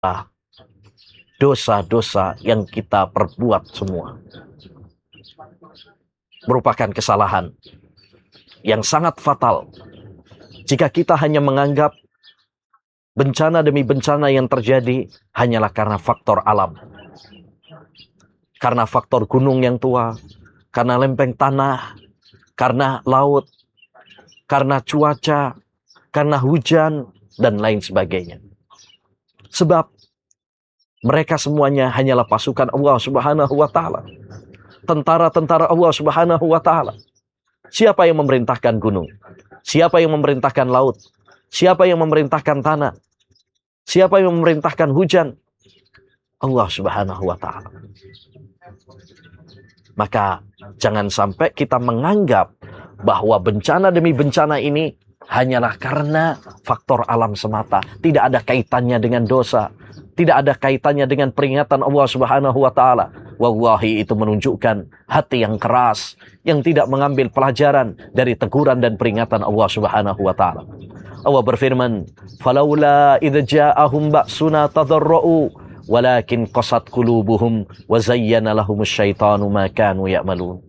dosa-dosa yang kita perbuat semua merupakan kesalahan yang sangat fatal jika kita hanya menganggap bencana demi bencana yang terjadi hanyalah karena faktor alam, karena faktor gunung yang tua, karena lempeng tanah, karena laut, karena cuaca, karena hujan, dan lain sebagainya. Sebab mereka semuanya hanyalah pasukan Allah Subhanahu wa Ta'ala, tentara-tentara Allah Subhanahu wa Ta'ala. Siapa yang memerintahkan gunung? Siapa yang memerintahkan laut? Siapa yang memerintahkan tanah? Siapa yang memerintahkan hujan? Allah Subhanahu wa Ta'ala. Maka jangan sampai kita menganggap bahwa bencana demi bencana ini hanyalah karena faktor alam semata. Tidak ada kaitannya dengan dosa. Tidak ada kaitannya dengan peringatan Allah Subhanahu wa Ta'ala. Wallahi, itu menunjukkan hati yang keras, yang tidak mengambil pelajaran dari teguran dan peringatan Allah Subhanahu wa Ta'ala. Allah berfirman, "Falaula idza ja'ahum ba'suna tadarra'u walakin qasat qulubuhum wa zayyana lahumus syaitanu ma kanu ya'malun."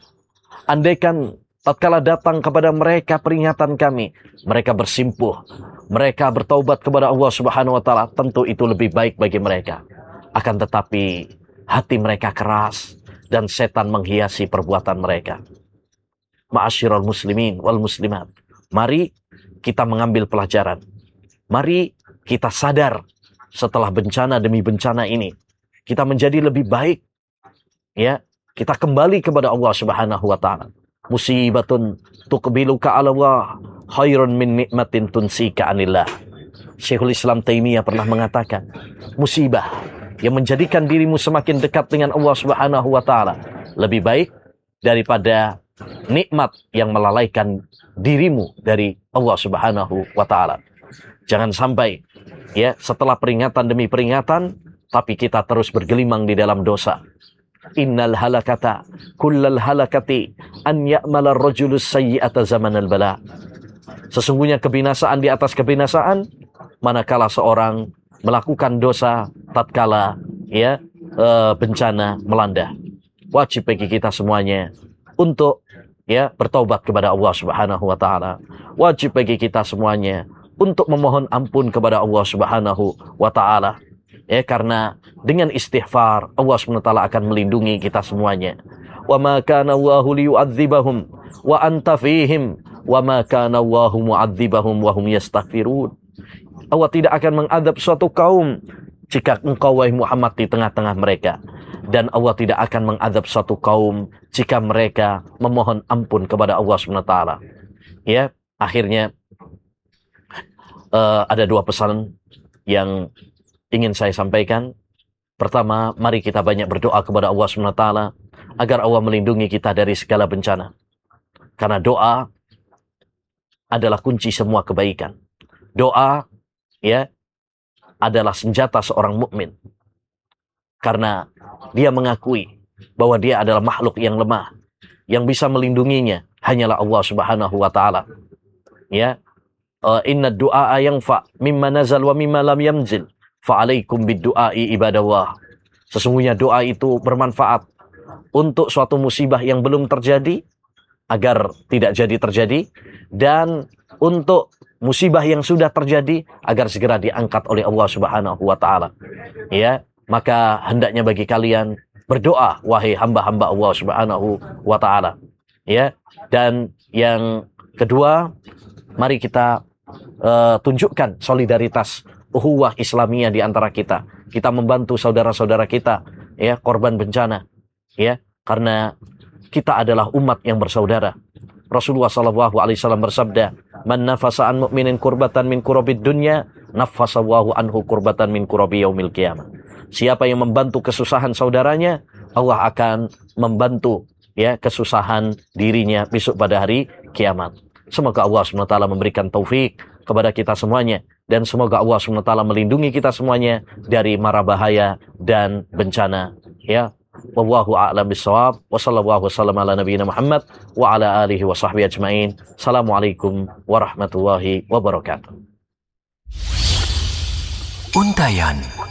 Andaikan tatkala datang kepada mereka peringatan kami, mereka bersimpuh, mereka bertaubat kepada Allah Subhanahu wa Ta'ala, tentu itu lebih baik bagi mereka. Akan tetapi hati mereka keras dan setan menghiasi perbuatan mereka. Ma'asyiral muslimin wal muslimat, mari kita mengambil pelajaran. Mari kita sadar setelah bencana demi bencana ini, kita menjadi lebih baik. Ya, kita kembali kepada Allah Subhanahu wa Ta'ala. Musibatun tuqbiluka 'ala Allah khairun min nikmatin tunsika 'anillah. Syekhul Islam Taimiyah pernah mengatakan, musibah yang menjadikan dirimu semakin dekat dengan Allah Subhanahu wa Ta'ala lebih baik daripada nikmat yang melalaikan dirimu dari Allah Subhanahu wa Ta'ala. Jangan sampai ya setelah peringatan demi peringatan tapi kita terus bergelimang di dalam dosa. Innal halakata kullal halakati an ya'mala ar-rajulu sayyi'ata zamanal bala. Sesungguhnya kebinasaan di atas kebinasaan manakala seorang melakukan dosa tatkala ya bencana melanda. Wajib bagi kita semuanya untuk ya bertaubat kepada Allah Subhanahu wa Ta'ala. Wajib bagi kita semuanya untuk memohon ampun kepada Allah Subhanahu wa Ta'ala. Ya, karena dengan istighfar Allah SWT akan melindungi kita semuanya. Wa ma kana Allahu liyu'adzibahum wa anta fihim wa ma kana Allahu mu'adzibahum wa hum yastaghfirun. Allah tidak akan mengadab suatu kaum jika engkau wahai Muhammad di tengah-tengah mereka, dan Allah tidak akan mengadab suatu kaum jika mereka memohon ampun kepada Allah SWT. Ya, akhirnya ada dua pesan yang ingin saya sampaikan. Pertama, mari kita banyak berdoa kepada Allah SWT agar Allah melindungi kita dari segala bencana. Karena doa adalah kunci semua kebaikan. Doa ya adalah senjata seorang mukmin. Karena dia mengakui bahwa dia adalah makhluk yang lemah. Yang bisa melindunginya hanyalah Allah Subhanahu wa Ta'ala. Ya. Inna du'a yanfa mimma nazal wa mimma lam yanzil. Fa'alaikum bid-du'ai ibadallah. Sesungguhnya doa itu bermanfaat untuk suatu musibah yang belum terjadi agar tidak jadi terjadi, dan untuk musibah yang sudah terjadi agar segera diangkat oleh Allah Subhanahu wa Ta'ala. Ya, maka hendaknya bagi kalian berdoa wahai hamba-hamba Allah Subhanahu wa Ta'ala. Ya, dan yang kedua, mari kita tunjukkan solidaritas ukhuwah Islamiyah di antara kita. Kita membantu saudara-saudara kita ya korban bencana ya, karena kita adalah umat yang bersaudara. Rasulullah SAW bersabda, "Man nafasa an mu'minin kurbatan min kurabid dunya, nafasallahu anhu kurbatan min kurabi yaumil qiyamah." Siapa yang membantu kesusahan saudaranya, Allah akan membantu ya kesusahan dirinya besok pada hari kiamat. Semoga Allah SWT memberikan taufik kepada kita semuanya, dan semoga Allah SWT melindungi kita semuanya dari mara bahaya dan bencana. Ya, wallahu a'lam bissawab. Wa sallallahu wasallam ala nabiyina Muhammad wa ala alihi wa sahbihi ajmain. Assalamualaikum warahmatullahi wabarakatuh. Untayan.